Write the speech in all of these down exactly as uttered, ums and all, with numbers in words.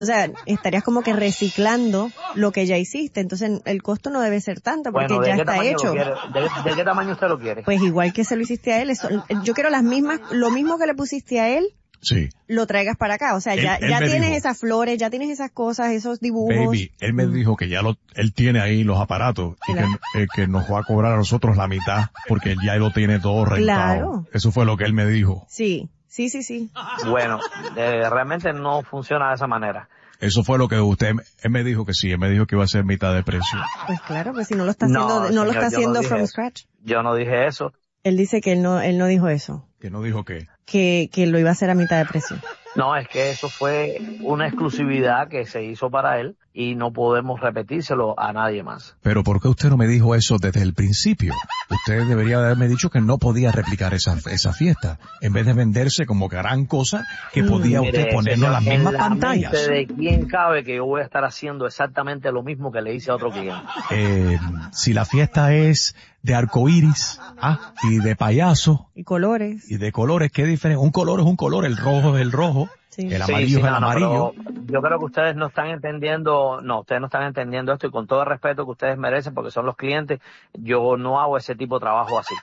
O sea, estarías como que reciclando lo que ya hiciste, entonces el costo no debe ser tanto porque bueno, ¿de ya qué está tamaño hecho. lo quiere? ¿De, ¿De qué tamaño usted lo quiere? Pues igual que se lo hiciste a él, eso, yo quiero las mismas, lo mismo que le pusiste a él, sí, lo traigas para acá. O sea, él, ya, él ya tienes dijo, esas flores, ya tienes esas cosas, esos dibujos. Baby, él me mm. dijo que ya lo, él tiene ahí los aparatos y claro. que, eh, que nos va a cobrar a nosotros la mitad porque él ya lo tiene todo rentado. Claro. Eso fue lo que él me dijo. Sí, sí, sí, sí. Bueno, eh, realmente no funciona de esa manera. Eso fue lo que usted, él me dijo que sí, él me dijo que iba a ser mitad de precio. Pues claro, pues si no lo está haciendo, no, no, no señor, lo está haciendo no from eso. scratch. Yo no dije eso. Él dice que él no, él no dijo eso. ¿Que no dijo qué? Que, que lo iba a hacer a mitad de precio. No, es que eso fue una exclusividad que se hizo para él y no podemos repetírselo a nadie más. Pero ¿por qué usted no me dijo eso desde el principio? Usted debería haberme dicho que no podía replicar esa, esa fiesta, en vez de venderse como gran cosa que podía Mire, usted ponerlo en las mismas en la pantallas. Mente ¿De quién cabe que yo voy a estar haciendo exactamente lo mismo que le hice a otro cliente? Eh, si la fiesta es de arcoíris, ah, y de payaso. Y colores. Y de colores, ¿qué diferencia? Un color es un color, el rojo es el rojo. Sí. El amarillo sí, sí, es el no, amarillo. No, yo creo que ustedes no están entendiendo, no, ustedes no están entendiendo esto y con todo el respeto que ustedes merecen porque son los clientes, yo no hago ese tipo de trabajo así.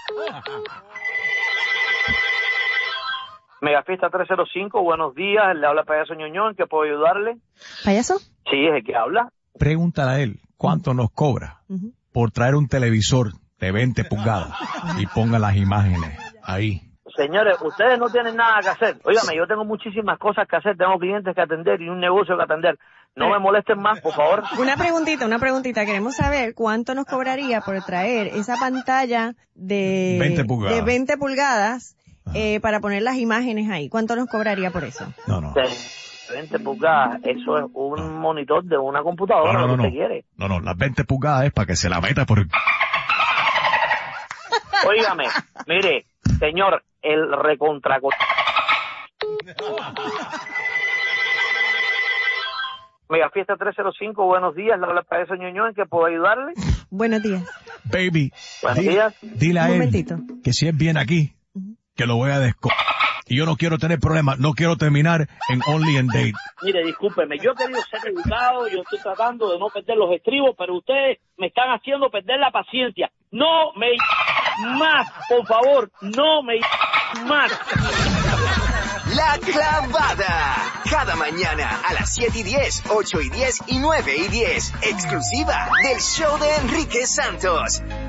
Megafiesta tres cero cinco, buenos días, le habla Payaso Ñoño, ¿en qué puedo ayudarle? ¿Payaso? Sí, es el que habla. Pregúntale a él, ¿cuánto nos cobra uh-huh. por traer un televisor de veinte pulgadas y ponga las imágenes ahí? Señores, ustedes no tienen nada que hacer. Óigame, yo tengo muchísimas cosas que hacer, tengo clientes que atender y un negocio que atender. No me molesten más, por favor. Una preguntita, una preguntita. Queremos saber cuánto nos cobraría por traer esa pantalla de veinte pulgadas, de veinte pulgadas eh, para poner las imágenes ahí. ¿Cuánto nos cobraría por eso? No, no. veinte pulgadas, eso es un no. monitor de una computadora, no, no, no, lo que no. usted quiere. No, no, las veinte pulgadas es para que se la meta por... Óigame, mire, señor, el recontra... Megafiesta tres cero cinco, buenos días, le habla Payaso Ñoño, ¿en qué puedo ayudarle? Buenos días. Baby, buenos di, días. Dile a Un él momentito. que si él viene aquí, uh-huh. que lo voy a desco... Y yo no quiero tener problemas, no quiero terminar en Only and Date. Mire, discúlpeme, yo he querido ser educado, yo estoy tratando de no perder los estribos, pero ustedes me están haciendo perder la paciencia. No me más, por favor, no me más. La Clavada, cada mañana a las siete y diez, ocho y diez y nueve y diez, exclusiva del show de Enrique Santos.